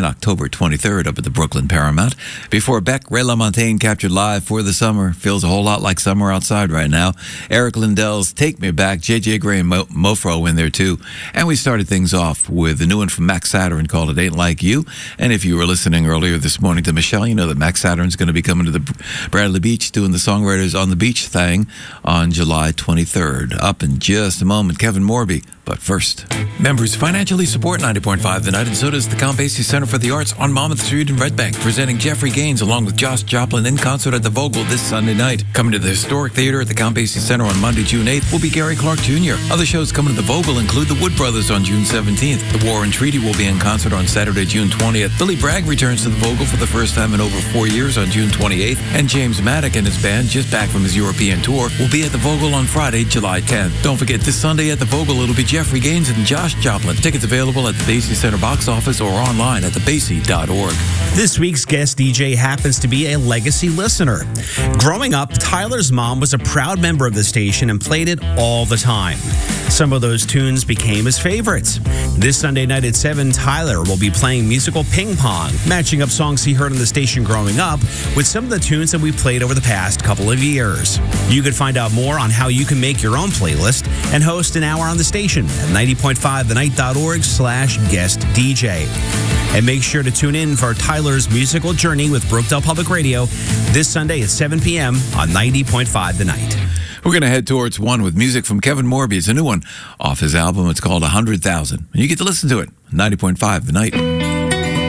and October 23rd up at the Brooklyn Paramount. Before Beck, Ray LaMontagne captured live For the Summer. Feels a whole lot like summer outside right now. Eric Lindell's Take Me Back. J.J. Gray and Mofro in there too. And we started things off with the new one from Max Saturn called It Ain't Like You. And if you were listening earlier this morning to Michelle, you know that Max Saturn's going to be coming to the Bradley Beach doing the Songwriters on the Beach thing on July 23rd. Up in just a moment, Kevin Morby. But first, members financially support 90.5 The Night, and so does the Count Basie Center for the Arts on Monmouth Street in Red Bank, presenting Jeffrey Gaines along with Josh Joplin in concert at the Vogel this Sunday night. Coming to the Historic Theater at the Count Basie Center on Monday, June 8th, will be Gary Clark Jr. Other shows coming to the Vogel include the Wood Brothers on June 17th. The War and Treaty will be in concert on Saturday, June 20th. Billy Bragg returns to the Vogel for the first time in over 4 years on June 28th, and James Maddock and his band, just back from his European tour, will be at the Vogel on Friday, July 10th. Don't forget, this Sunday at the Vogel, it'll be Jeffrey Gaines and Josh Joplin. Tickets available at the Basie Center box office or online at thebasie.org. This week's guest DJ happens to be a legacy listener. Growing up, Tyler's mom was a proud member of the station and played it all the time. Some of those tunes became his favorites. This Sunday night at 7, Tyler will be playing musical ping pong, matching up songs he heard on the station growing up with some of the tunes that we played over the past couple of years. You can find out more on how you can make your own playlist and host an hour on the station at 90.5thenight.org/guest DJ. And make sure to tune in for Tyler's musical journey with Brookdale Public Radio this Sunday at 7 p.m. on 90.5 The Night. We're going to head towards one with music from Kevin Morby. It's a new one off his album. It's called 100,000. And you get to listen to it. 90.5 The Night.